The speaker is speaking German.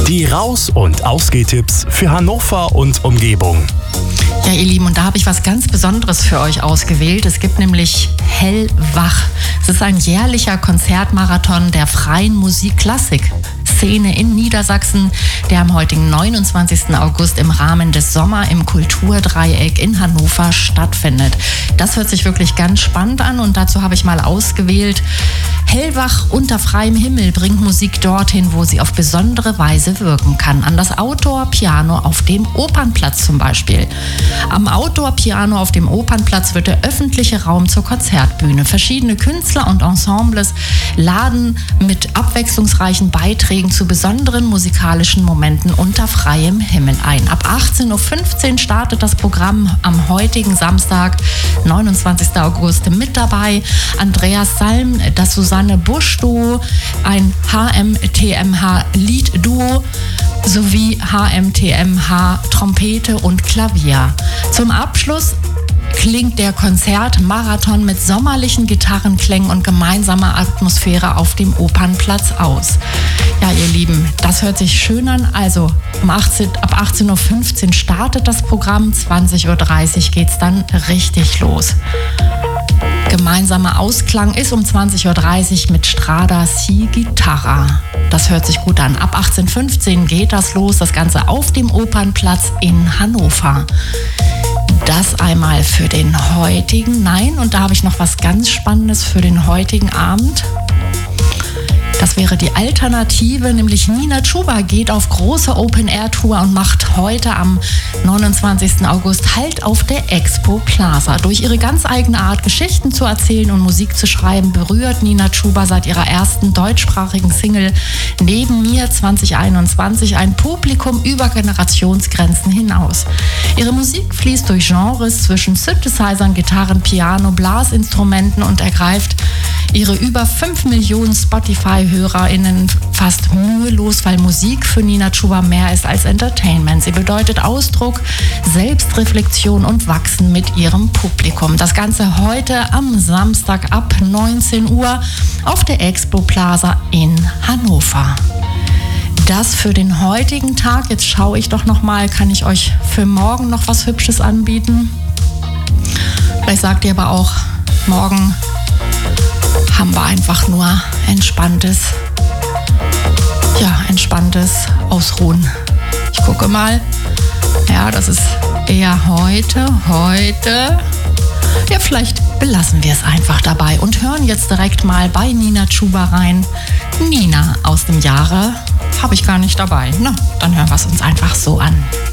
Die Raus- und Ausgehtipps für Hannover und Umgebung. Ja, ihr Lieben, und da habe ich was ganz Besonderes für euch ausgewählt. Es gibt nämlich Hellwach. Es ist ein jährlicher Konzertmarathon der freien Musikklassik-Szene in Niedersachsen, der am heutigen 29. August im Rahmen des Sommer im Kulturdreieck in Hannover stattfindet. Das hört sich wirklich ganz spannend an und dazu habe ich mal ausgewählt: Hellwach unter freiem Himmel bringt Musik dorthin, wo sie auf besondere Weise wirken kann. An das Outdoor-Piano auf dem Opernplatz zum Beispiel. Am Outdoor-Piano auf dem Opernplatz wird der öffentliche Raum zur Konzertbühne. Verschiedene Künstler und Ensembles laden mit abwechslungsreichen Beiträgen zu besonderen musikalischen Momenten unter freiem Himmel ein. Ab 18.15 Uhr startet das Programm am heutigen Samstag, 29. August. Mit dabei Andreas Salm, das Susanne Busch-Duo, ein HMTMH-Lied-Duo sowie HMTMH Trompete und Klavier. Zum Abschluss klingt der Konzertmarathon mit sommerlichen Gitarrenklängen und gemeinsamer Atmosphäre auf dem Opernplatz aus. Ja, ihr Lieben, das hört sich schön an. Also ab 18.15 Uhr startet das Programm, 20.30 Uhr geht's dann richtig los. Gemeinsamer Ausklang ist um 20.30 Uhr mit Strada Si Gitarra. Das hört sich gut an. Ab 18.15 Uhr geht das los, das Ganze auf dem Opernplatz in Hannover. Das einmal für den heutigen. Nein, und da habe ich noch was ganz Spannendes für den heutigen Abend. Das wäre die Alternative, nämlich Nina Chuba geht auf große Open-Air-Tour und macht heute am 29. August Halt auf der Expo Plaza. Durch ihre ganz eigene Art, Geschichten zu erzählen und Musik zu schreiben, berührt Nina Chuba seit ihrer ersten deutschsprachigen Single Neben mir 2021 ein Publikum über Generationsgrenzen hinaus. Ihre Musik fließt durch Genres zwischen Synthesizern, Gitarren, Piano, Blasinstrumenten und ergreift ihre über 5 Millionen Spotify-HörerInnen fast mühelos, weil Musik für Nina Chuba mehr ist als Entertainment. Sie bedeutet Ausdruck, Selbstreflexion und Wachsen mit ihrem Publikum. Das Ganze heute am Samstag ab 19 Uhr auf der Expo Plaza in Hannover. Das für den heutigen Tag. Jetzt schaue ich doch noch mal, kann ich euch für morgen noch was Hübsches anbieten? Vielleicht sagt ihr aber auch, morgen haben wir einfach nur entspanntes Ausruhen. Ich gucke mal. Ja, das ist eher heute. Ja, vielleicht belassen wir es einfach dabei und hören jetzt direkt mal bei Nina Chuba rein. Nina aus dem Jahre habe ich gar nicht dabei. Na, dann hören wir es uns einfach so an.